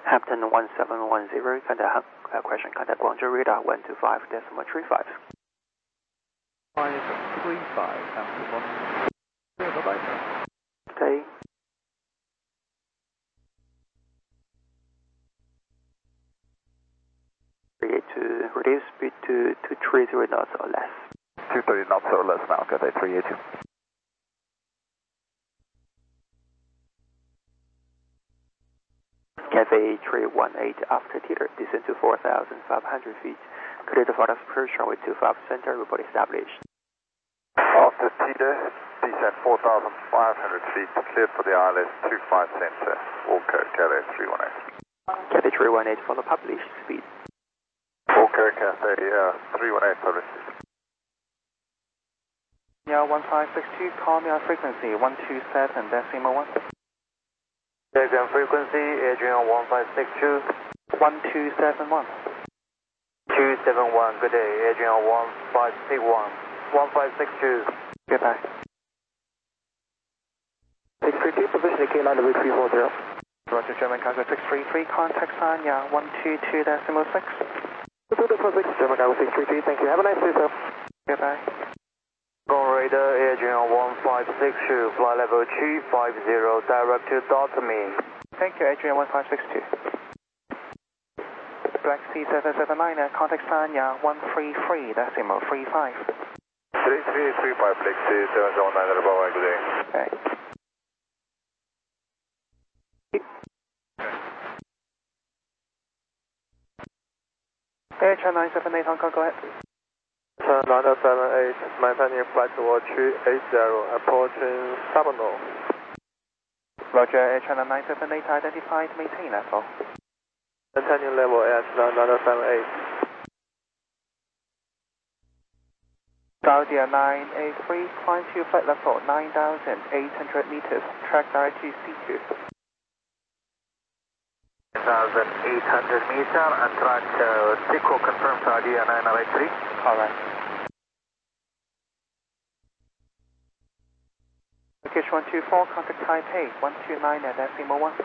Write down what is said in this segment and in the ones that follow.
Hampton 1710, contact question, contact Guangzhou radar 125.35. 535, Hampton 1. Bye-bye. Okay. To reduce speed to 230 knots or less. 230 knots or less now, Cathay 382. Cathay 318 after teeter, descend to 4,500 feet. Clear the flight approach runway 25 center, report established. After teeter, descend 4,500 feet, cleared for the ILS 25 center, Walker, Cathay 318. Cathay 318 for the published speed. Walker, Cathay 318 published. Yeah, 1562, call me on frequency 127.1. Telegram frequency, Adrian 1562. 1271. 271, good day, Adrian 1561. 1562. Goodbye. 632, position K line level 340. Roger, German Cargo 633, contact sign, yeah, 122.6. German Cargo 633, thank you. Have a nice day, sir. Goodbye. Go Radar, Adrian 1562, flight level 250, direct to me. Thank you, Adrian 1562. Black Sea 779, contact sign, yeah, 133.35. 3335, Black Sea 779, bye-bye, good day. Okay. Air Channel 978 Hong Kong, go ahead. Channel 978, maintaining flight toward 280, approaching Sabano. Roger, Air Channel 978 identified, maintain level. Maintaining level Air Channel 978. Saudi 983, climb to flight level 9,800 meters, track direct to C2. 9,800 meter and track Tico confirmed Saudi 983. Alright. Location 124, contact Taipei 129.1.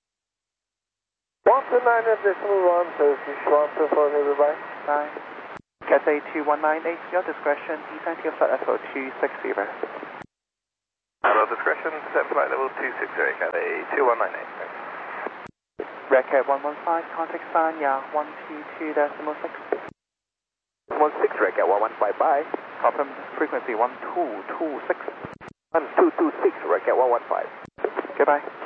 129.1, Turkish 124, everybody. Bye. Cathay 2198, your discretion, descend to your flight level 260. Hello, discretion, set flight level 260, Cathay 2198. Record 115, contact sign, yeah, 122.6. 16 record 115, bye. Confirm frequency 1226. 1226, record 115. Goodbye.